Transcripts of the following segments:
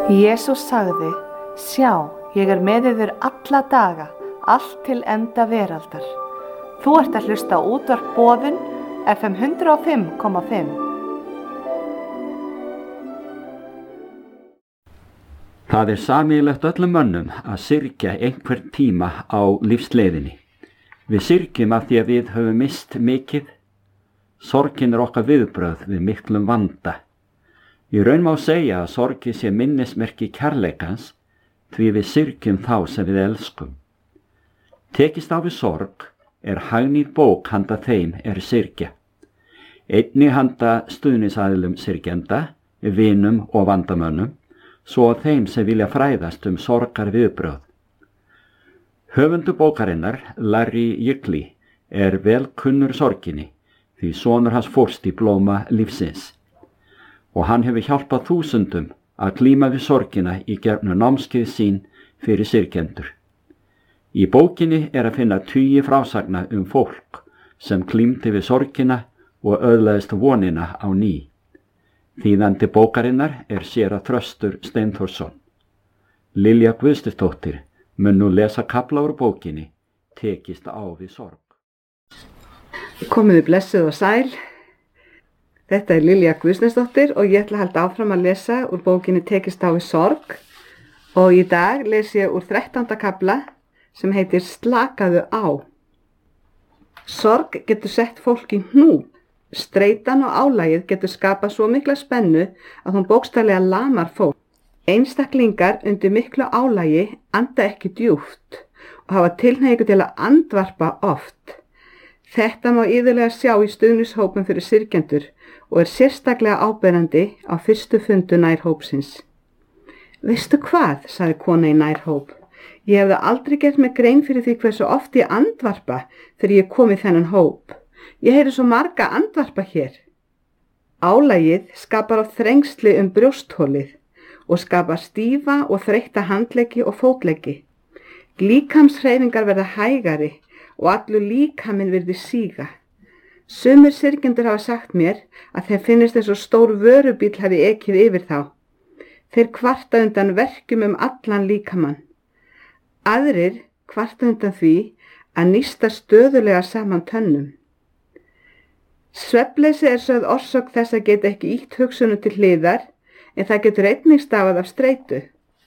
Jesús sagði, sjá, ég með yður alla daga, allt til enda veraldar. Þú ert að hlusta á útvarp Boðun, FM 105,5. Það sameiginlegt öllum mönnum að syrgja einhvern tíma á lífsleiðinni. Við syrgjum af því að við höfum mist mikið. Sorgin okkar viðbrögð við miklum vanda. Í raun má segja að sorgi sé minnismerki kærleikans því við syrgjum þá sem við elskum. Tekist á við sorg hagnýt bók handa þeim syrgja. Einnig handa stuðningsaðilum syrgjenda, vinum og vandamönnum, svo að þeim sem vilja fræðast sorgar viðbrögð. Höfundur bókarinnar, Larry Ygli, vel kunnur sorginni, því sonur hans fórst í blóma lífsins. Og hann hefur hjálpað þúsundum að glíma við sorgina í gegnum námskeið sín fyrir syrgjendur. Í bókinni að finna tugi frásagna fólk sem glímdi við sorgina og öðlaðist vonina á ný. Þýðandi bókarinnar séra Þröstur Steinþórsson. Lilja Guðsdóttir mun nú lesa kafla úr bókinni, Tekist á við sorg. Komiði blessuð og sæl. Þetta Lilja Guðsdóttir og ég ætla að halda áfram að lesa úr bókinni Tekist á við sorg og í dag les ég úr 13. kafla sem heitir Slakaðu á. Sorg getur sett fólk í hnúp. Streitan og álagið getur skapað svo mikla spennu að hún bókstaflega lamar fólk. Einstaklingar undir miklu álagi anda ekki djúpt og hafa tilhneigingu til að andvarpa oft. Þetta má iðulega sjá í stuðningshópum fyrir syrgjendur og sérstaklega áberandi á fyrstu fundu nærhópsins. Veistu hvað, sagði kona í nærhóp. Ég hefði aldrei gert mig grein fyrir því hversu oft ég andvarpa þegar ég kom í þennan hóp. Ég heyri svo marga andvarpa hér. Álagið skapar á þrengsli brjósthólið og skapar stífa og þreytta handleggi og fótleggi. Líkamshreyfingar verða hægari og allur líkaminn virði síga. Sumir syrgjendur hafa sagt mér að þeim finnist eins og stór vörubíll hafi ekið yfir þá. Þeir kvarta undan verkjum allan líkamann. Aðrir kvarta undan því að nísta stöðulega saman tönnum. Svefnleysi sögð orsök þess að geta ekki ýtt hugsunum til hliðar, en það getur einnig stafað af streitu.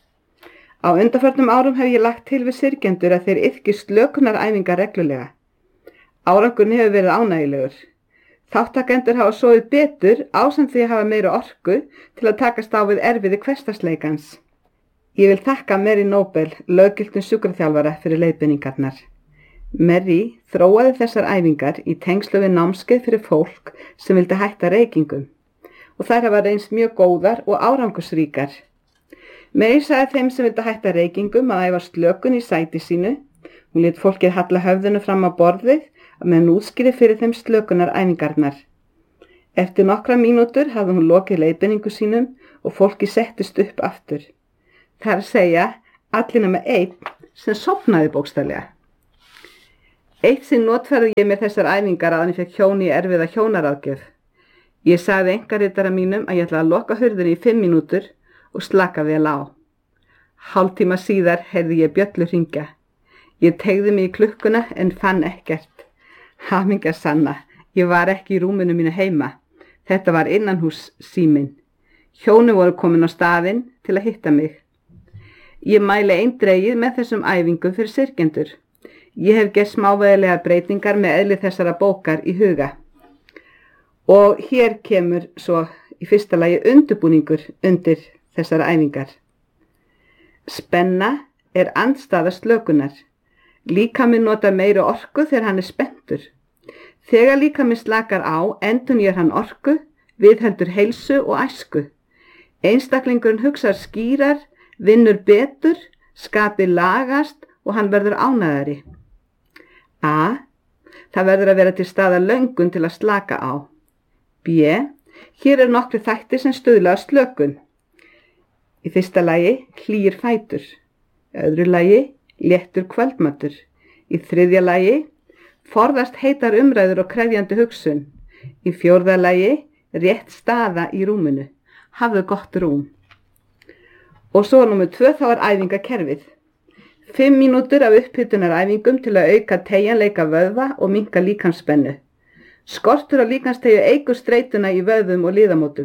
Á undanförnum árum hef ég lagt til við syrgjendur að þeir iðki slökunaræfingar reglulega. Árangurinn hefur verið ánægjulegur. Þáttakendur hafa sofið betur ásamt því að hafa meiri orku til að takast á við erfiði hversdagsleikans. Ég vil þakka Mary Nobel, löggiltum sjúkraþjálfara, fyrir leiðbeiningarnar. Mary þróaði þessar æfingar í tengslu við námskeið fyrir fólk sem vildi hætta reykingum og þær hafa reynst mjög góðar og árangursríkar. Mary sagði þeim sem vildi hætta reykingum að æfa slökun í sæti sínu. Hún lét fólkið halla höfðinu fram á borðið meðan útskýrði fyrir þeim slökunaræfingarnar. Eftir nokkra mínútur hafði hún lokið leiðbeiningu sínum og fólkið settist upp aftur. Það segja allir nema einn sem sofnaði bókstaflega. Eitt sinn notfærði ég mér þessar æfingar áður en ég fékk hjón í erfiða hjónaráðgjöf. Ég sagði einkaritara mínum að ég ætlaði að loka hurðinni í 5 mínútur og slaka vel á. Hálftíma síðar heyrði ég bjöllu hringja. Ég teygði mig í klukkuna en fann ekkert. Hamingja sanna, ég var ekki í rúminu mínu heima. Þetta var innanhús síminn. Hjónin voru komin á staðinn til að hitta mig. Ég mæli eindregið með þessum æfingum fyrir syrgjendur. Ég hef gert smávægilegar breytingar með eðli þessara bókar í huga. Og hér kemur svo í fyrsta lagi undirbúningur undir þessara æfingar. Spenna andstæða slökunar. Líkaminn notar meiri orku þegar hann spenntur. Þegar líkaminn slakar á, endurnýjar hann orku, viðheldur heilsu og æsku. Einstaklingurinn hugsar skýrar, vinnur betur, skapið lagast og hann verður ánægðari. A. Það verður að vera til staðar löngun til að slaka á. B. Hér nokkrir þættir sem stuðla að slökun. Í fyrsta lagi hlýir fætur. Í öðru lagi léttur kvöldmatur. Í þriðja lagi forðast heitar umræður og krefjandi hugsun. Í fjórða lagi rétt staða í rúminu. Hafðu gott rúm. Og svo númer 2 þá er æfingakerfið. 5 mínútur af upphitunaræfingum til að auka teygjanleika vöðva og minnka líkamsspennu. Skortur á líkamsteygju eykur streituna í vöðvum og liðamótum.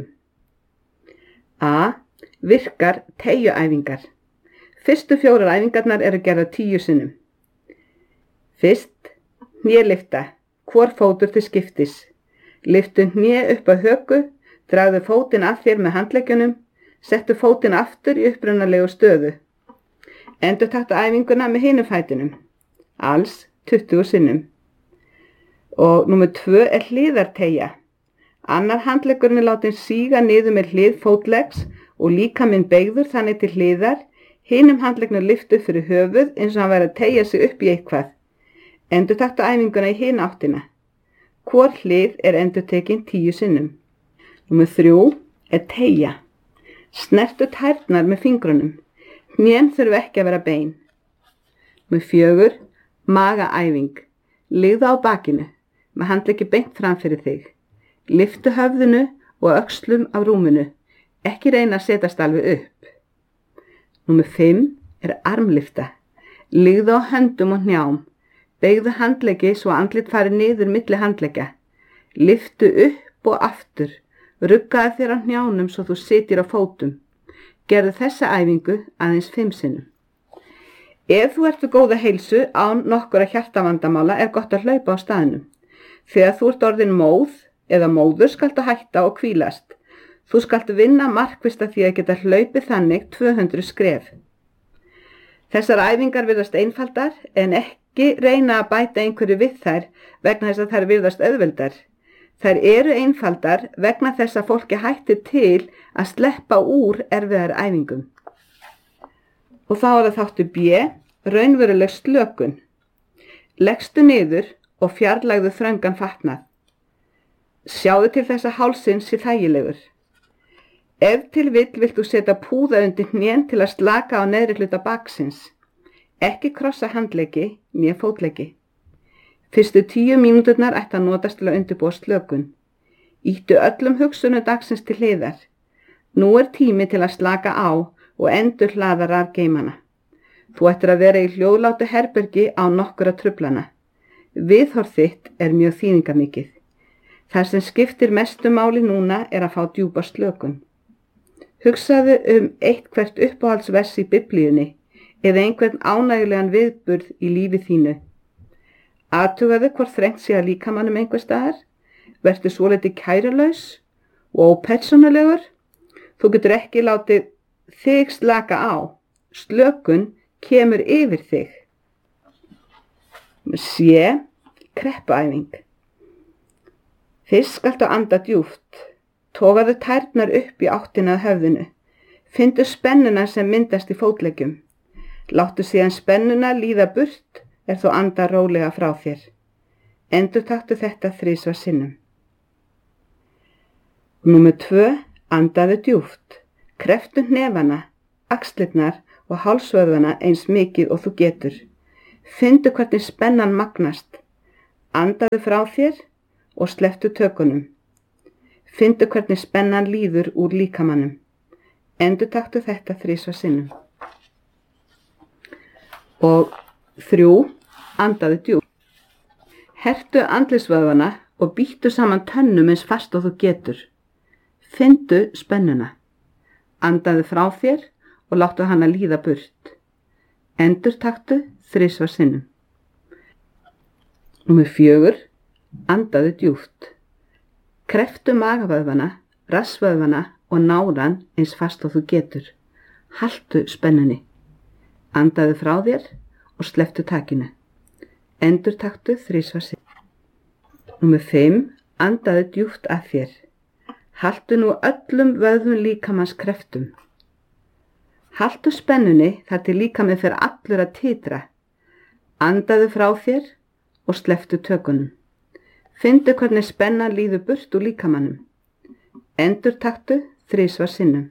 A. Virkar teygjuæfingar. Fyrstu 4 æfingarnar eru gerðar 10 sinnum. Fyrst, hnélyfta, hvor fótur til skiptis. Lyftu hné upp að höku, dragðu fótinn að þér með handleggjunum, settu fótinn aftur í upprunalegu stöðu. Endurtaktu æfinguna með hinum fætinum, alls 20 sinnum. Og númer 2 er hliðarteygja. Annar handleggurinn er látin síga niður með hlið fótleggs og líkaminn beygður þannig til hliðar, hinum handleggnum lyftu fyrir höfuð eins og hann væri að teygja sig upp í eitthvað. Endurtaktu æfinguna í hina áttina. Hvor hlið er endurtekin 10 sinnum. Númer 3 er teygja. Snertu tærnar með fingrunum. Hnén þurfa ekki að vera bein. Númer 4, magaæfing. Liggðu á bakinu, með handleggi beint fram fyrir þig. Lyftu höfðinu og öxlum af rúminu. Ekki reyna að setjast alveg upp. Númer 5 er armlyfta. Liggðu á höndum og hnjám. Beygðu handleggi svo andlit fari niður milli handleggja. Lyftu upp og aftur. Ruggaðu þér á hnjánum svo þú sitir á fótum. Gerðu þessa æfingu aðeins 5 sinnum. Ef þú ert við góða heilsu án nokkura hjartavandamála er gott að hlaupa á staðnum. Þegar þú ert orðin móð eða móður skaltu hætta og hvílast. Þú skaltu vinna markvisst að því að geta hlaupið þannig 200 skref. Þessar æfingar virðast einfaldar en ekki reyna að bæta einhverju við þær vegna þess að þær virðast auðveldar. Þær eru einfaldar vegna þess að fólki hættir til að sleppa úr erfiðar æfingum. Og þá er það þáttur B, raunveruleg slökun. Leggstu niður og fjarlægðu þröngan fatnað. Sjáðu til þess að hálsinn sé þægilegur. Ef til vill vilt þú setja púða undir hnén til að slaka á neðri hluta baksins. Ekki krossa handleggi né fótleggi. Fyrstu 10 mínúturnar ætti að notast til að undirbúa slökun. Ýttu öllum hugsunum dagsins til hliðar. Nú er tími til að slaka á og endur hlaða rafgeimana. Þú ættir að vera í hljóðlátu herbergi á nokkura truflana. Viðhorf þitt er mjög þýðingarmikið. Það sem skiptir mestu máli núna er að fá djúpa slökun. Hugsaðu eitthvert uppáhaldsvers í biblíunni eða einhvern ánægulegan viðburð í lífi þínu. Athugaðu hvort þrengt sé að líkamannum einhver staðar. Vertu svolítið kærulaus og ópersónulegur. Þú getur ekki látið þig slaka á. Slökun kemur yfir þig. C. Kreppuæfing. Fyrst skaltu anda djúpt. Togaðu tærnar upp í áttina að höfðinu. Findu spennuna sem myndast í fótleggjum. Láttu síðan spennuna líða burt þú anda rólega frá þér. Endurtaktu þetta 3 sinnum. Númer 2. Andaðu djúpt. Krepptu hnefana, axlirnar og hálsvöðvana eins mikið og þú getur. Findu hvernig spennan magnast. Andaðu frá þér og slepptu tökunum. Findu hvernig spennan líður úr líkamannum. Endurtaktu þetta 3 sinnum. Og 3. Andaðu djúpt. Hertu andlitsvöðvana og bíttu saman tönnum eins fast og þú getur. Findu spennuna. Andaðu frá þér og láttu hana líða burt. Endurtaktu 3 sinnum. Númer 4. Andaðu djúpt. Krepptu magavöðvana, rassvöðvana og náran eins fast og þú getur. Haltu spennunni. Andaðu frá þér og slepptu takinu. Endurtaktu 3 sinnum. Númer 5. Andaðu djúpt að þér. Haltu nú öllum vöðvum líkamans kreftum. Haltu spennunni þar til líkaminn fer allur að titra. Andaðu frá þér og slepptu tökunum. Findu hvernig spennan líður burt úr líkamannum. Endurtaktu 3 sinnum.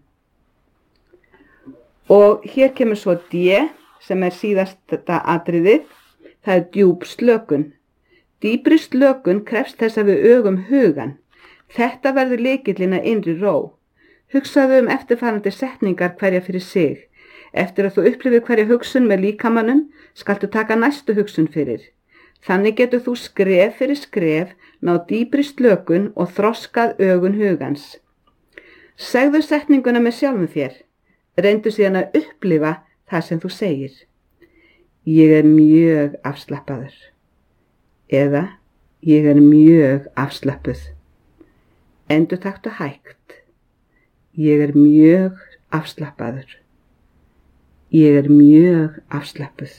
Og hér kemur svo D sem síðasta atriðið. Það er djúp slökun. Dýpri slökun krefst þess að við ögum hugan. Þetta verður lykillinn að innri ró. Hugsaðu eftirfarandi setningar hverja fyrir sig. Eftir að þú upplifir hverja hugsun með líkamanum, skaltu taka næstu hugsun fyrir. Þannig getur þú skref fyrir skref náð dýpri slökun og þroskað ögun hugans. Segðu setninguna með sjálfum þér. Reyndu síðan að upplifa það sem þú segir. Ég er mjög afslappaður. Eða ég er mjög afslappuð. Endurtaktu hægt. Ég er mjög afslappaður. Ég er mjög afslappuð.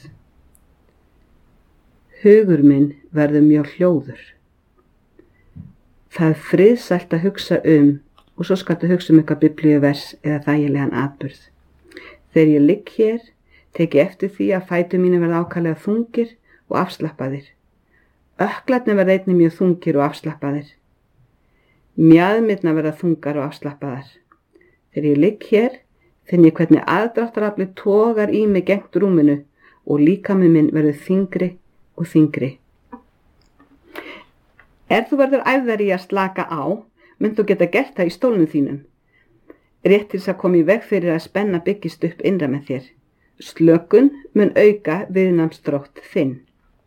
Hugur minn verður mjög hljóður. Það er friðsælt að hugsa og svo skaltu hugsa eitthvað biblíuvers eða þægilegan atburð. Þegar ég ligg hér, tek ég eftir því að fætur mínu verða ákaflega þungir og afslappaðir. Ökklarnir verða einnig mjög þungir og afslappaðir. Mjaðmirnar verða þungar og afslappaðar. Þegar ég ligg hér, finn ég hvernig aðdráttaraflið togar í mig gegnt rúminu og líkami minn verður þyngri og þyngri. Þú verður æfðari í að slaka á, mynd þú geta gert það í stólnum þínum. Rétt til þess að koma í veg fyrir að spenna byggist upp innra með þér. Slökun mun auka viðnámsþrótt þinn.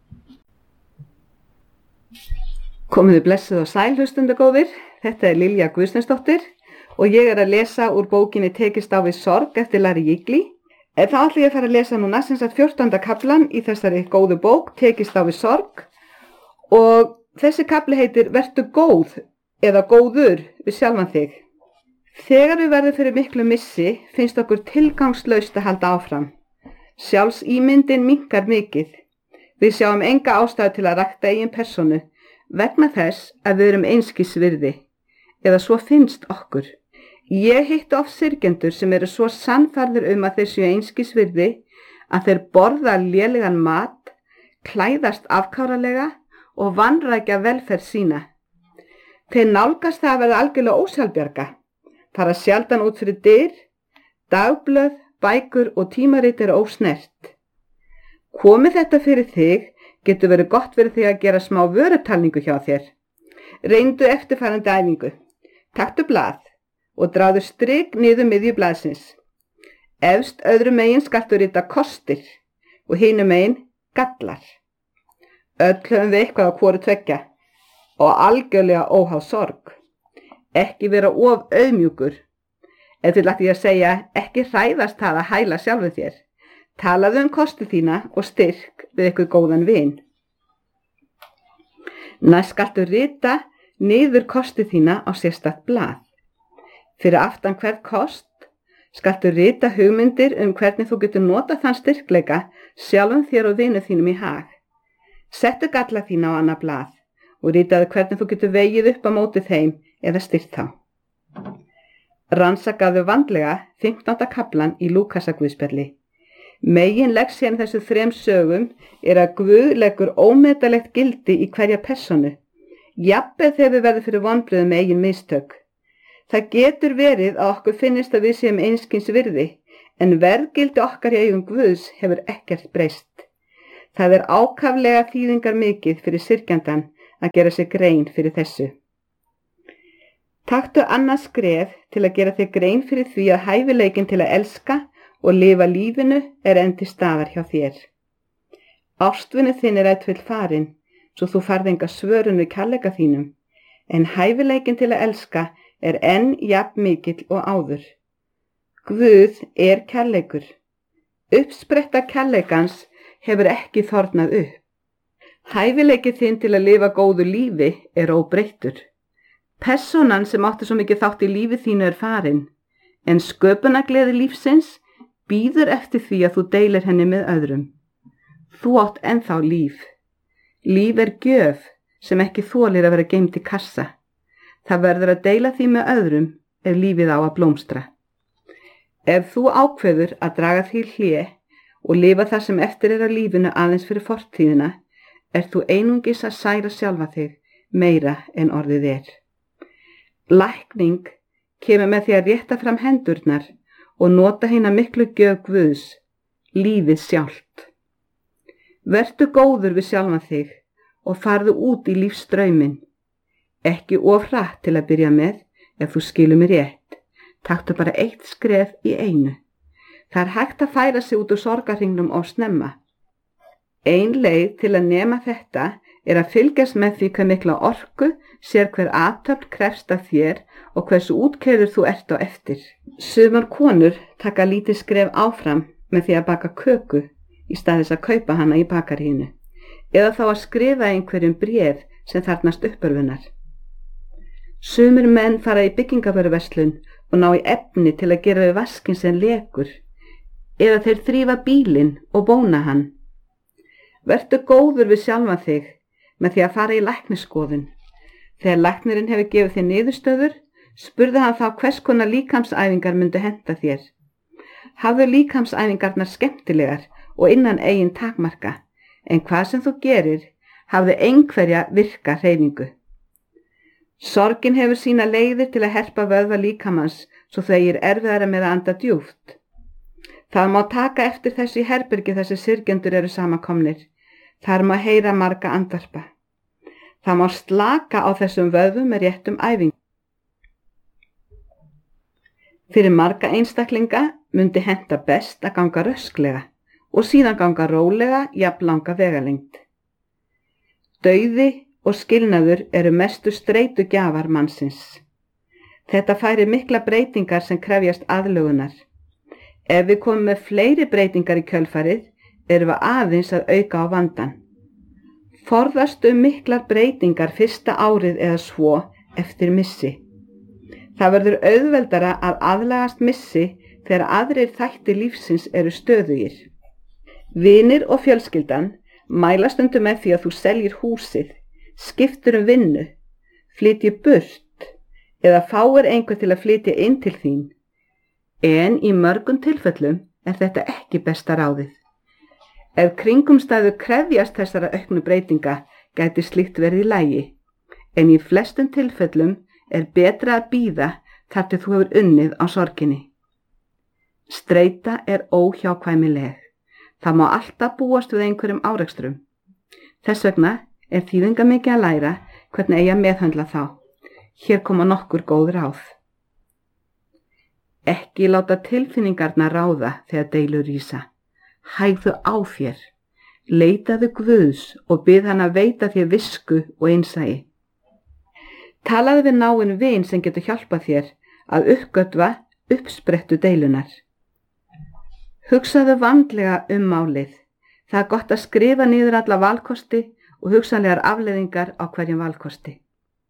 Komiði blessuð og sæl hlustendagóðir. Þetta er Lilja Guðsteinsdóttir og ég er að lesa úr bókinni Tekist á við sorg eftir Larry Jiggly. Þá ætla ég að fara að lesa núna 14. kaflan í þessari góðu bók, Tekist á við sorg, og þessi kafli heitir Vertu góð eða góður við sjálfan þig. Þegar við verðum fyrir miklu missi finnst okkur tilgangslaust að halda áfram. Sjálfsímyndin minnkar mikið. Við sjáum enga ástæðu til að rækta eigin persónu vegna þess að við erum einskis virði, eða svo finnst okkur. Ég hitti oft syrgjendur sem eru svo sannfærðir að þeir séu einskis virði að þeir borða lélegan mat, klæðast afkáralega og vanrækja velferð sína. Þeir nálgast það að verða algjörlega ósjálfbjarga, fara sjaldan út fyrir dyr, dagblöð, bækur og tímarit eru ósnert. Komi þetta fyrir þig, getur verið gott fyrir þig að gera smá vörutalningu hjá þér. Reyndu eftirfarandi æfingu. Taktu blað og dráðu strik niður miðju blaðsins. Efst öðrum megin skaltu rita kostir og hinum megin gallar. Öll höfum við eitthvað á hvoru tveggja og algjörlega óháð sorg. Ekki vera of auðmjúkur. Til ætti ég að segja, ekki hræðast það að hæla sjálfum þér. Talaðu kosti þína og styrk við eitthvað góðan vin. Næst skaltu rita niður kosti þína á sérstakt blað. Fyrir aftan hvern kost skaltu rita hugmyndir hvernig þú getur notað þann styrkleika sjálfum þér og vinu þínum í hag. Settu galla þína á annað blað og ritaðu hvernig þú getur vegið upp á móti þeim eða styrkt þá. Rannsakaðu vandlega 15. kaflan í Lúkasaguðspjalli. Meginlegsjan þessu 3 sögum er að Guð leggur ómetanlegt gildi í hverja persónu, jafnvel þegar við verðum fyrir vonbrigðum með eigin mistök. Það getur verið að okkur finnist að við séum einskis virði, en verðgildi okkar í augum Guðs hefur ekkert breyst. Það er ákaflega þýðingar mikið fyrir syrgjandann að gera sér grein fyrir þessu. Taktu annað skref til að gera þér grein fyrir því að hæfileikinn til að elska og lifa lífinu er enn til staðar hjá þér. Ástvinu þinn er ætvill farin, svo þú farð enga svörun við kærleika þínum, en hæfileikinn til að elska er enn jafn mikill og áður. Guð er kærleikur. Uppspretta kærleikans hefur ekki þornað upp. Hæfileikinn þinn til að lifa góðu lífi er óbreyttur. Persónan sem átti svo mikið þátt í lífi þínu er farin, en sköpunargleði lífsins bíður eftir því að þú deilir henni með öðrum. Þú átt ennþá líf. Líf er gjöf sem ekki þolir að vera geymt í kassa. Það verður að deila því með öðrum ef lífið á að blómstra. Ef þú ákveður að draga því hlé og lifa það sem eftir er af lífinu aðeins fyrir fortíðina, þú einungis að særa sjálfa þig meira en orðið er. Lækning kemur með því að rétta fram hendurnar og nota hina miklu gjöf Guðs, lífið sjálft. Vertu góður við sjálfan þig og farðu út í lífsstrauminn. Ekki of hratt til að byrja með, ef þú skilur mig rétt. Taktu bara 1 skref í einu. Það er hægt að færa sig út úr sorgarhringnum of snemma. Ein leið til að nema þetta er að fylgjast með því hve mikla orku sér hver athöfn krefst af þér og hversu útkeyrður þú ert á eftir. Sumar konur taka lítið skref áfram með því að baka köku í stað þess að kaupa hana í bakaríinu, eða þá að skrifa einhverjum bréf sem þarfnast uppörfunar. Sumir menn fara í byggingavöruverslun og ná í efni til að gera við vaskin sem lekur, eða þeir þrífa bílinn og bóna hann. Vertu góður við sjálfan þig með því að fara í læknisskoðun. Þegar læknirinn hefur gefið þér niðurstöður, spurði hann þá hvers konar líkamsæfingar myndu henta þér. Hafðu líkamsæfingarnar skemmtilegar og innan eigin takmarka, en hvað sem þú gerir, hafðu einhverja virka hreyfingu. Sorgin hefur sína leiðir til að herpa vöðva líkamans svo þegir erfiðara með að anda djúpt. Það má taka eftir þessu í herbergi þar sem syrgjendur eru samankomnir. Þar má heyra marga andvarpa. Það má slaka á þessum vöðvum með réttum æfingum. Fyrir marga einstaklinga myndi henta best að ganga rösklega og síðan ganga rólega jafnlanga vegalengd. Dauði og skilnaður eru mestu streitugjafar mannsins. Þetta færir mikla breytingar sem krefjast aðlögunar. Ef við komum með fleiri breytingar í kjölfarið, erum við aðeins að auka á vandan. Forðastu miklar breytingar fyrsta árið eða svo eftir missi. Það verður auðveldara að aðlagast missi þegar aðrir þættir lífsins eru stöðugir. Vinir og fjölskyldan mæla stundum með því að þú seljir húsið, skiptur vinnu, flytji burt eða fáir einhver til að flytja inn til þín. En í mörgum tilfellum er þetta ekki besta ráðið. Ef kringumstæður krefjast þessara auknu breytinga gæti slíkt verið í lagi, en í flestum tilfellum er betra að bíða þar til þú hefur unnið á sorginni. Streita er óhjákvæmileg. Það má alltaf búast við einhverjum árekstrum. Þess vegna er þýðingarmikið að læra hvernig eigi að meðhöndla þá. Hér koma nokkur góð ráð. Ekki láta tilfinningarnar ráða þegar deilur rísa. Hægðu á þér. Leitaðu Guðs og bið hann að veita þér visku og innsæi. Talaðu við náinn vin sem getur hjálpað þér að uppgötva uppsprettu deilunar. Hugsaðu vandlega málið. Það er gott að skrifa niður alla valkosti og hugsanlegar afleiðingar á hverjum valkosti.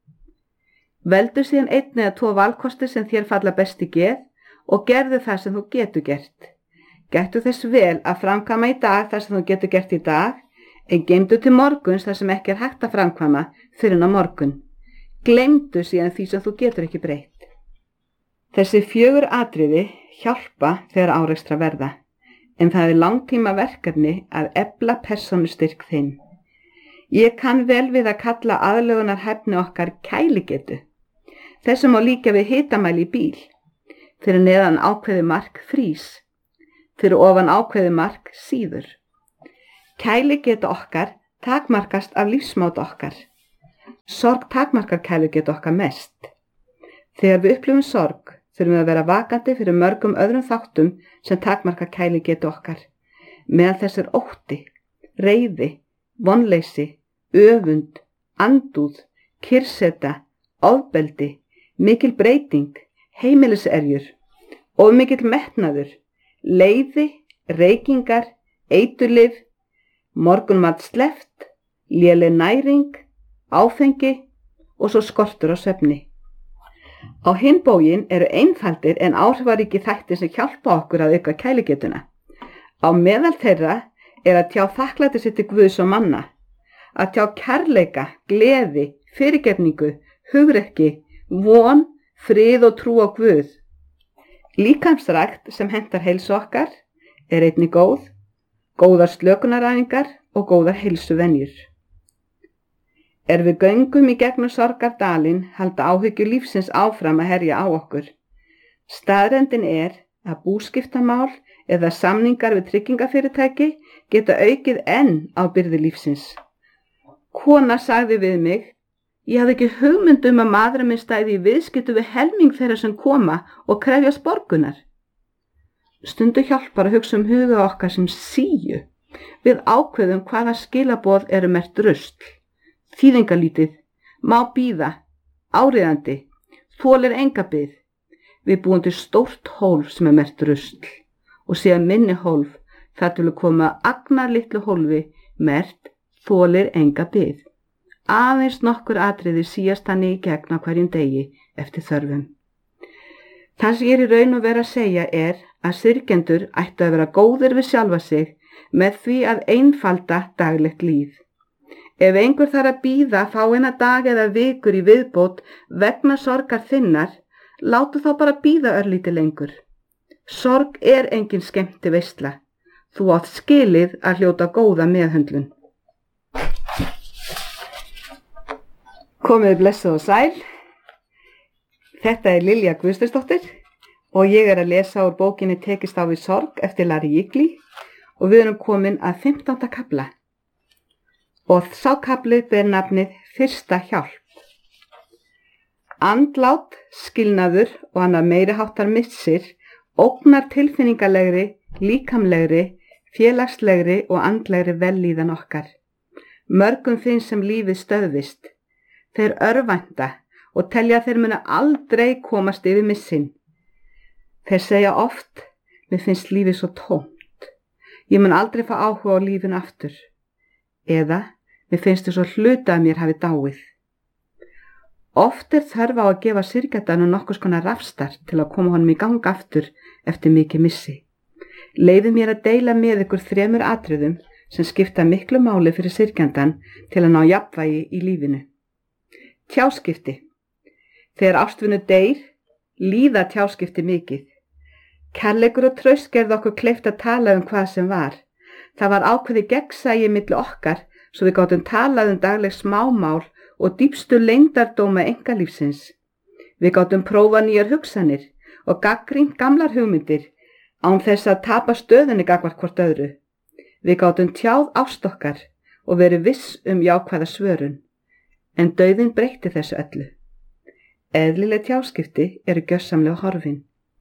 Veldu síðan 1 eða 2 valkosti sem þér falla best í geð og gerðu það sem þú getur gert. Gættu þess vel að framkvæma í dag það sem þú getur gert í dag, en geymdu til morguns það sem ekki er hægt að framkvæma fyrir á morgun. Gleymdu síðan því sem þú getur ekki breytt. Þessi 4 atriði hjálpa þegar árekstra verða, en það er langtíma verkefni að efla persónustyrk þinn. Ég kann vel við að kalla aðlögunarhæfni okkar kæligetu. Þessum má líka við hitamæli í bíl. Fyrir neðan ákveði mark frís. Fyrir ofan ákveði mark síður. Kæligeta okkar takmarkast af lífsmáta okkar. Sorg takmarkar kæligeta okkar mest. Þegar við upplifum sorg þurfum við að vera vakandi fyrir mörgum öðrum þáttum sem takmarkar kæligeta okkar. Meðan þess er ótti, reiði, vonleysi, öfund, andúð, kyrrseta, ofbeldi, mikil breyting, heimiliserjur, of mikill metnaður, leiði, reykingar, eiturlyf, morgunmat sleppt, léleg næring, áfengi og svo skortur á svefni. Á hinn bóginn eru einfaldir en áhrifaríkir þættir sem hjálpa okkur að auka kæligetuna. Á meðal þeirra er að tjá þakklæti sitt til Guðs og manna, að tjá kærleika, gleði, fyrirgefningu, hugrekki, von, frið og trú á Guð. Líkamsrækt sem hentar heilsu okkar er einnig góðar slökunaræfingar og góðar heilsuvenjur. Við göngum í gegnum sorgardalinn halda áhyggjur lífsins áfram að herja á okkur. Staðreyndin er að búskiptamál eða samningar við tryggingafyrirtæki geta aukið enn á byrði lífsins. Kona sagði við mig, Ég hafði ekki hugmynd að maðurinn minn stæði í viðskiptu við helming þeirra sem koma og krefjast borgunar. Stundu hjálpar að hugsa huga okkar sem síu. Við ákveðum hvaða skilaboð eru merkt rusl. Þýðingalítið, má bíða, áríðandi, þolir enga bið. Við búum til stórt hólf sem merkt rusl og síðan minni hólf þar til að koma agnar litlu hólfi merkt þolir enga bið. Aðeins nokkur atriði síast hann í gegn á hverjum degi eftir þörfum. Það sem ég í raun og vera að segja að syrgjendur ættu að vera góðir við sjálfa sig með því að einfalda daglegt líf. Ef einhver þarf að bíða fáeina dag eða vikur í viðbót vegna sorgar þinnar, látu þá bara bíða örlítið lengur. Sorg engin skemmti veisla. Þú átt skilið að hljóta góða meðhöndlun. Komið blessuð og sæl. Þetta Lilja Guðsteinsdóttir og ég að lesa úr bókinni Tekist á við sorg eftir Larry Igli og við erum komin að 15. kafla. Og sá kafli ber nafnið Fyrsta hjálp. Andlát, skilnaður og annar meiri háttar missir ógnar tilfinningalegri, líkamlegri, félagslegri og andlegri vellíðan okkar. Mörgum finnst sem lífið stöðvist. Þeir örvænta og telja að þeir munu aldrei komast yfir missin. Þeir segja oft, mér finnst lífið svo tómt. Ég mun aldrei fá áhuga á lífinu aftur. Eða, mér finnst þess að hluta að mér hafi dáið. Oft þörf á að gefa syrgjandanum nokkurs konar rafstart til að koma honum í gang aftur eftir mikið missi. Leyfið mér að deila með ykkur 3 atriðum sem skipta miklu máli fyrir syrgjandan til að ná jafnvægi í lífinu. Tjáskipti. Þegar ástvinu deyr, líða tjáskipti mikið. Kærleikur og traust gerði okkur kleift að tala hvað sem var. Það var ákveðið gegnsæi milli okkar svo við gátum talað dagleg smámál og dýpstu leyndardóma einkalífsins. Við gátum prófa nýjar hugsanir og gagnrýnt gamlar hugmyndir án þess að tapa stöðunni gagnvart hvort öðru. Við gátum tjáð ást okkar og verið viss jákvæða svörun. En dauðinn breytti þessu öllu. Eðlileg tjáskipti eru gjörsamlega horfin.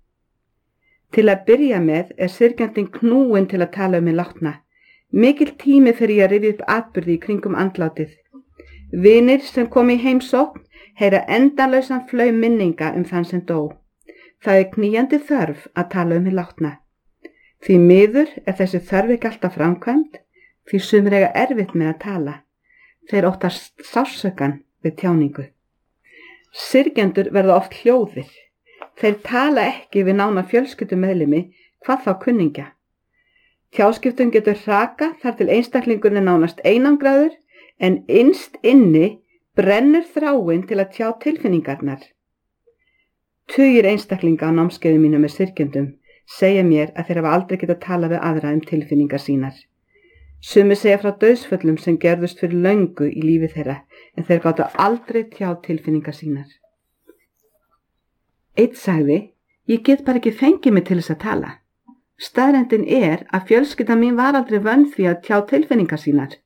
Til að byrja með syrgjandinn knúinn til að tala hinn látna. Mikil tími fyrir að rifja upp atburði í kringum andlátið. Vinir sem kom í heimsókn heyra endalausan flaum minninga þann sem dó. Það knýjandi þörf að tala hinn látna. Því miður þessi þörf ekki alltaf framkvæmd, því sumir eiga erfitt með að tala. Þeir óttast sársaukan við tjáningu. Syrgjendur verða oft hljóðir. Þeir tala ekki við nána fjölskyldumeðlimi, hvað þá kunningja. Tjáskiptum getur hraka þar til einstaklingurinn nánast einangraður, en innst inni brennur þráin til að tjá tilfinningarnar. Tugir einstaklinga á námskeiði mínu með syrgjendum segja mér að þeir hafa aldrei getað tala við aðra tilfinningar sínar. Sumir segja frá dauðsföllum sem gerðust fyrir löngu í lífi þeirra, en þeir gátu aldrei tjáð tilfinningar sínar. Einn sagði, ég get bara ekki fengið mig til þess að tala. Staðreyndin að fjölskyldan mín var aldrei vön því að tjá tilfinningar sínar.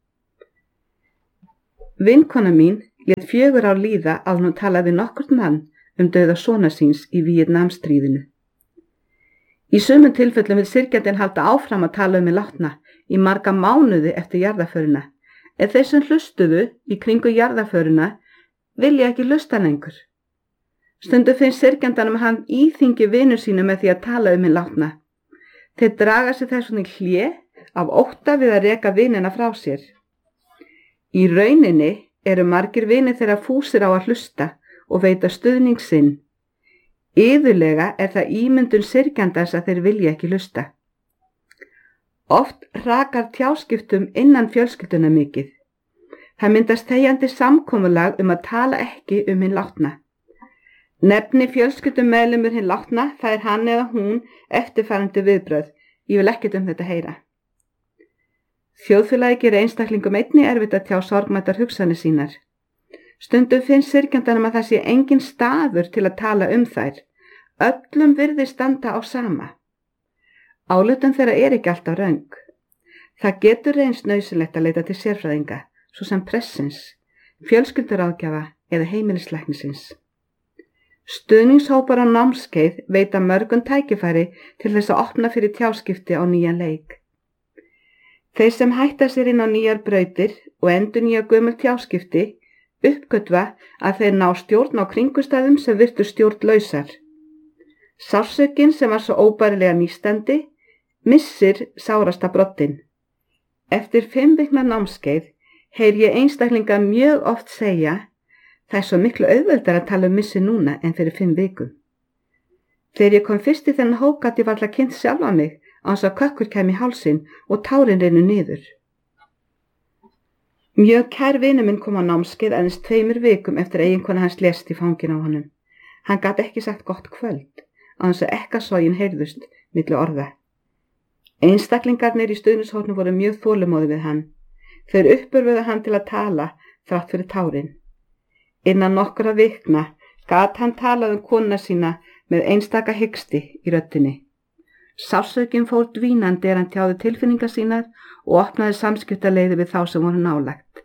Vinkona mín lét 4 ár líða áður en hún talaði við nokkurn mann dauða sonar síns í Víetnamstríðinu. Í sumum tilfellum vill syrgjandinn halda áfram að tala hinn látna í marga mánuði eftir jarðarförina, en þeir sem hlustuðu í kringu jarðarförina vilja ekki hlusta lengur. Stundu finnst syrgjandanum að hann íþyngi vinur sínu með því að tala hinn látna. Þeir draga sig þess vegna í hlé af ótta við að reka vinina frá sér. Í rauninni eru margir vinir þeirra fúsir á að hlusta og veita stuðning sinn. Iðulega það ímyndun syrgjandans að þeir vilja ekki hlusta. Oft hrakar tjáskiptum innan fjölskylduna mikið. Það myndast þegjandi samkomulag að tala ekki hinn látna. Nefni fjölskyldumeðlimur hinn látna, það hann eða hún eftirfarandi viðbrögð. Ég vil ekkert þetta heyra. Þjóðfélagi gerir einstaklingum einnig erfitt að tjá sorgmættar hugsanir sínar. Stundum finnst syrgjandanum að það sé engin staður til að tala þær. Öllum virðist standa á sama. Álitum þeirra ekki alltaf röng. Það getur reynst nauðsynlegt að leita til sérfræðinga, svo sem pressins, fjölskylduráðgjafa eða heimilislæknisins. Stuðningshópar á námskeið veita mörgum tækifæri til þess að opna fyrir tjáskipti á nýjan leik. Þeir sem hætta sér inn á nýjar brautir og endurnýja gömul tjáskipti uppgötva að þeir ná stjórn á kringumstæðum sem virtu stjórnlausar. Sársaukinn sem var svo óbærilega nístandi missir sárasta broddinn. Eftir 5 vikna námskeið heyri ég einstaklinga mjög oft segja: það er svo miklu auðveldar að tala um missi núna en fyrir 5 vikum. Þegar ég kom fyrst í þennan hóp gat ég varla kynnt sjálfa mig án þess að kökkur kæmi í hálsinn og tárin rennu niður. Mjög kær vinur minn kom á námskeið aðeins 2 vikum eftir eiginkona hans lést í fangin á honum. Hann gat ekki sagt gott kvöld án þess að ekkasogin heyrðust milli orða. Einstaklingarnir í stuðningshópnum voru mjög þolinmóðir við hann. Þeir uppörvuðu hann til að tala þrátt fyrir tárin. Innan nokkra vikna gat hann talað um konuna sína með einstaka hiksti í röddinni. Sársaukin fór dvínandi hann tjáði tilfinningar sínar og opnaði samskiptaleiði við þá sem voru nálægt.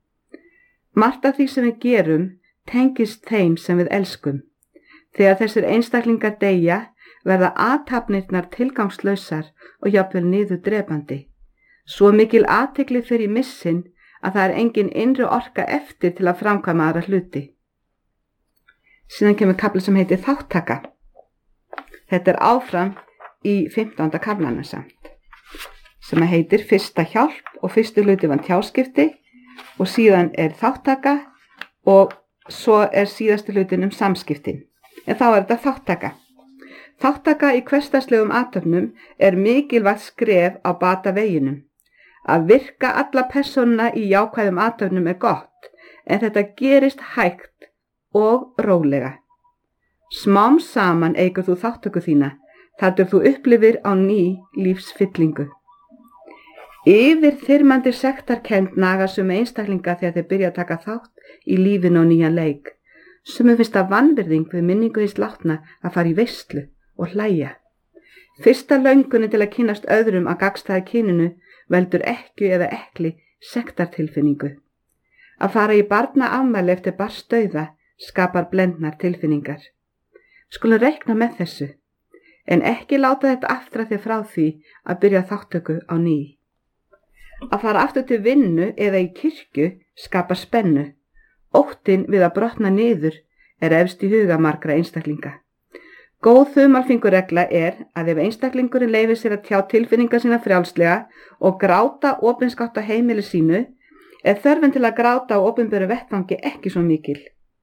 Margt af því sem við gerum tengist þeim sem við elskum. Þegar þessir einstaklingar deyja verða athafnirnar tilgangslausar og jafnvel niður drepandi. Svo mikil athygli fyrir missin að það er engin innri orka eftir til að framkvæma aðra hluti. Síðan kemur kafli sem heitir þáttaka. Þetta er áfram í 15. kaflana samt, sem heitir fyrsta hjálp og fyrstu hluti var tjáskipti og síðan er þáttaka og svo er síðasti hlutin samskiptin. En þá er þetta þáttaka. Þáttaka í hversdagslegum athöfnum er mikilvægt skref á bata veginum. Að virka alla persónuna í jákvæðum athöfnum er gott, en þetta gerist hægt og rólega. Smám saman eigur þú þáttöku þína, þar þú upplifir á ný lífsfyllingu. Yfirþyrmandi sektarkennd naga sömu einstaklinga þegar þeir byrja að taka þátt í lífinu á nýjan leik. Sömu finnst það vanvirðing við minningu hins látna að fara í veislu og hlæja. Fyrsta löngunin til að kynnast öðrum að gagnstæða kyninu veldur ekki eða ekli sektartilfinningu. Að fara í barnaafmæli eftir barnsdauða skapar blendnar tilfinningar. Skulum reikna með þessu, en ekki láta þetta aftra þér frá því að byrja þáttöku á ný. Að fara aftur til vinnu eða í kirkju skapar spennu. Óttinn við að brotna niður er efst í huga margra einstaklinga. Góð þumalfinguregla er að ef einstaklingurinn leyfir sér að tjá tilfinningar sína frjálslega og gráta opinskátt á heimili sínu, er þörfin til að gráta á opinberu vettvangi ekki svo mikil.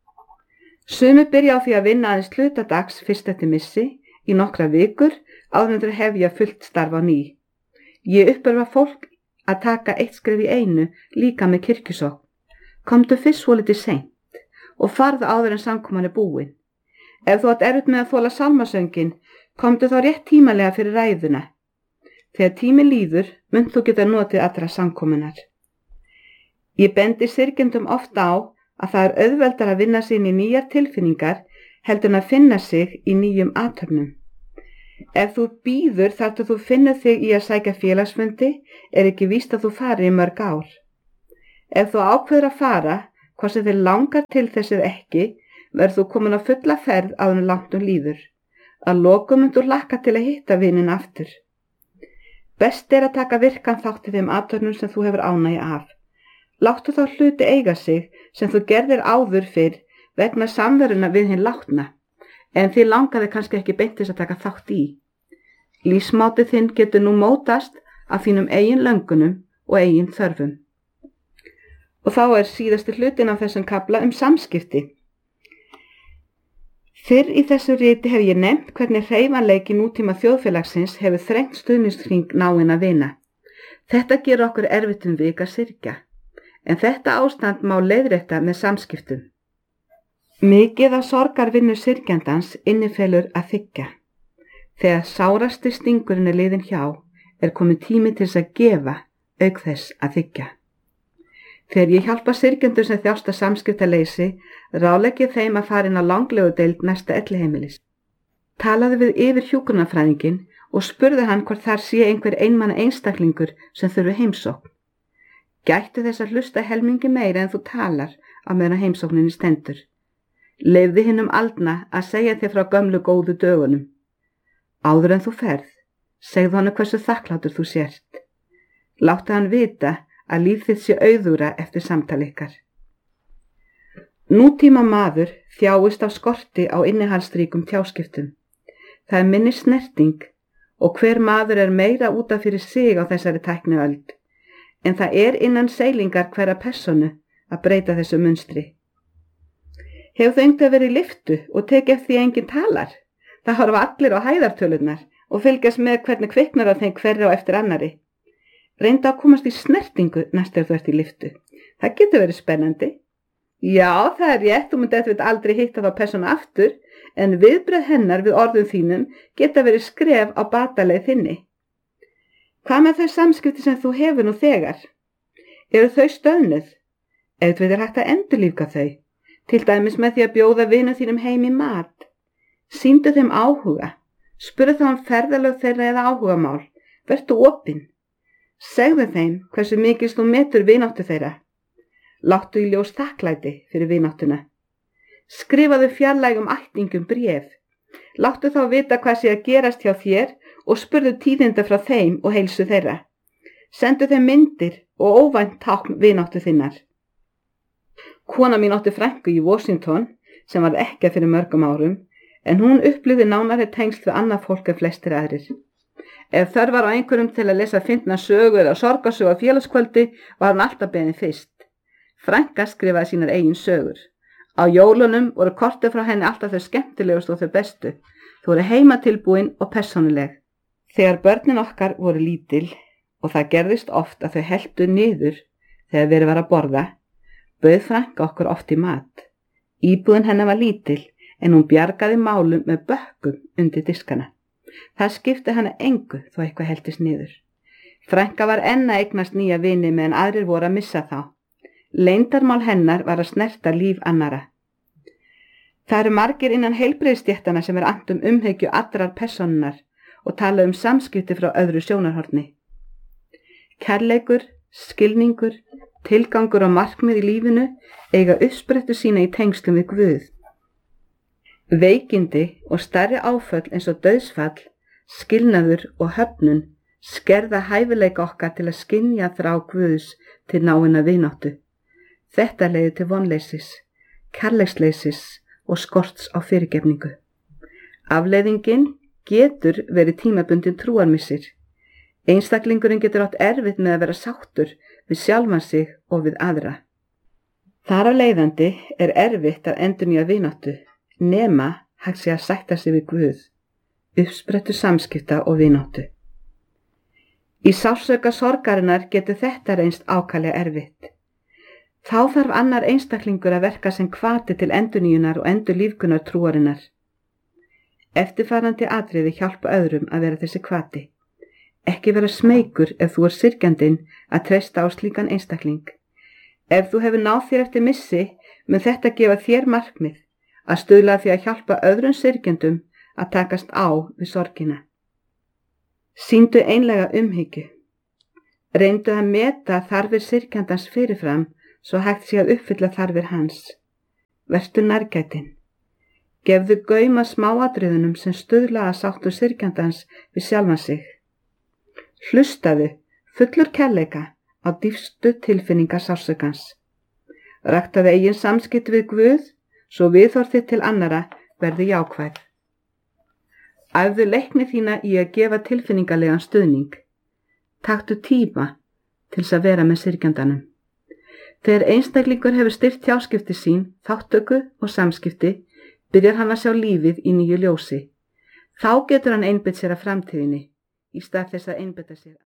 Sumir byrja á því að vinna aðeins hlutadags fyrst eftir missi í nokkra vikur áður en þeir hefja fullt starf á ný. Ég uppörfa fólk að taka 1 skref í einu líka með kirkjusókn. Komdu fyrst svolítið seint og farðu áður en samkoman er búin. Ef þú átt erfitt með að þola sálmasöngin, komdu þá rétt tímalega fyrir ræðuna. Þegar tími líður, munt þú geta notið allra samkomunar. Ég bendi syrgjendum ofta á að það er auðveldar að vinna sig inn í nýjar tilfinningar heldur en að finna sig í nýjum athöfnum. Ef þú bíður þar til þú finnur þig í að sækja félagsfundi, er ekki víst að þú fari í mörg ár. Ef þú ákveður að fara, hvað sem þig langar til þess eða ekki, verður þú komin á fulla ferð áður en langt líður. Að lokum munt þú hlakka til að hitta vininn aftur. Best er að taka virkan þátt í þeim athöfnum sem þú hefur ánægju af. Láttu þá hluti eiga sig sem þú gerðir áður fyrr vegna samveruna við hinn látna, en þið langaði kannski ekki beint þess að taka þátt í. Lífsmáti þinn getur nú mótast af þínum eigin löngunum og eigin þörfum. Og þá er síðasti hlutin á þessum kafla samskipti. Fyrr í þessu riti hef ég nefnt hvernig hreyfanleiki nútíma þjóðfélagsins hefur þrengt stuðningshring náinna vina. Þetta gerur okkur erfitt vik að syrgja, en þetta ástand má leiðrétta með samskiptum. Mikið af sorgarvinnu syrgjandans innifelur að þiggja. Þegar sárasti stingurinn er liðinn hjá, er komið tími til þess að gefa auk þess að þiggja. Þegar ég hjálpa syrgjendum sem þjást af samskiptaleysi, ráðlegg ég þeim að fara inn á langlegudeild næsta elliheimilis. Talaði við yfir hjúkrunarfræðinginn og spurði hann hvort þar sé einhver einmanna einstaklingur sem þurfi heimsókn. Gættu þess að hlusta helmingi meira en þú talar á meðan heimsókninni stendur. Leyfðu hinum aldna að segja þér frá gömlu góðu dögunum. Áður en þú ferð, segðu hann hversu þakklátur þú sért. Láttu hann vita að líf þitt sé auðúra eftir samtal ykkar. Nútíma maður þjáist af skorti á innihaldsríkum tjáskiptum. Það er minni snerting og hver maður er meira út af fyrir sig á þessari tækniöld, en það er innan seilingar hverra personu að breyta þessu munstri. Hefur þau einhverju verið í lyftu og tekið eftir því að enginn talar? Það horfa allir á hæðartölunar og fylgjast með hvernig kviknar á þeim hverri á eftir annari. Reyndu að komast í snertingu næst ef þú ert í lyftu. Það getur verið spennandi. Já, það er rétt, þú myndi eftir aldrei hitta þá persónu aftur, en viðbrögð hennar við orðum þínum geta verið skref á bataleið þinni. Hvað með þau samskipti sem þú hefur nú þegar? Eru þau stöðnuð? Ef við hægt að endurlífga þau, til dæmis með því að bjóða vinum þínum heim í mat. Sýndu þeim áhuga, spurðu þá ferðalög þeirra eða áhugamál, vertu opinn. Segðu þeim hversu mikils þú metur vináttu þeirra. Láttu í ljós þakklæti fyrir vináttuna. Skrifaðu fjarlægum ættingum bréf. Láttu þá vita hvað sé að gerast hjá þér og spurðu tíðinda frá þeim og heilsu þeirra. Sendu þeim myndir og óvænt tákn vináttu þinnar. Kona mín átti frænku í Washington sem var ekki fyrir mörgum árum, en hún upplifði nánari tengsl við annað fólk en flestir aðrir. Ef þörf var á einhverjum til að lesa fyndna sögu eða sorgarsögu á félagskvöldi var hann alltaf beðinn fyrst. Frænka skrifaði sínar eigin sögur. Á jólunum voru kortið frá henni alltaf þau skemmtilegust og þau bestu. Þau voru heimatilbúin og persónuleg. Þegar börnin okkar voru lítil, og það gerðist oft að þau heldu niður þegar verið var að borða, bauð Frænka okkur oft í mat. Íbúðin hennar var lítil, en hún bjargaði málum með bökkum undir diskana. Það skipti hana engu þó eitthvað heldist niður. Frænka var enn að eignast nýja vini meðan aðrir voru að missa þá. Leyndarmál hennar var að snerta líf annara. Það eru margir innan heilbrigðisstéttanna sem annt umhyggju allrar persónunnar og tala samskipti frá öðru sjónarhorni. Kærleikur, skilningur, tilgangur og markmið í lífinu eiga uppsprettu sína í tengslum við Guð. Veikindi og stærri áföll eins og dauðsfall, skilnaður og höfnun skerða hæfileika okkar til að skynja þrá Guðs til náinna vináttu. Þetta leiðir til vonleysis, kærleiksleysis og skorts á fyrirgefningu. Afleiðingin getur verið tímabundin trúarmissir. Einstaklingurinn getur átt erfitt með að vera sáttur við sjálfan sig og við aðra. Þar af leiðandi er erfitt að endurnýja vináttu, nema hægt sé að sætta sig við Guð, uppsprettu samskipta og vináttu. Í sársauka sorgarinnar getur þetta reynst ákaflega erfitt. Þá þarf annar einstaklingur að verka sem hvati til endurnýjunar og endurlífgunar trúarinnar. Eftirfarandi atriði hjálpa öðrum að vera þessi hvati. Ekki vera smeykur ef þú syrgjandinn að treysta á slíkan einstakling. Ef þú hefur náð þér eftir missi, mun þetta gefa þér markmið að stuðla því að hjálpa öðrum syrgjandum að takast á við sorgina. Sýndu einlega umhyggju. Reyndu að meta þarfir syrgjandans fyrirfram svo hægt sé að uppfylla þarfir hans. Vertu nærgætin. Gefðu gaum að smáatriðunum sem stuðla að sáttu syrgjandans við sjálfan sig. Hlustaðu, fullur kærleika, á dýpstu tilfinningar sársaukans. Ræktaðu eigin samskipti við Guð, svo viðhorf þitt til annara verði jákvæð. Æfðu leikni þína í að gefa tilfinningalegan stuðning. Taktu tíma til að vera með syrgjandanum. Þegar einstaklingur hefur styrkt tjáskipti sín, þáttöku og samskipti, byrjar hann að sjá lífið í nýju ljósi. Þá getur hann einbeitt sér að framtíðinni, í stað þess að einbeita sér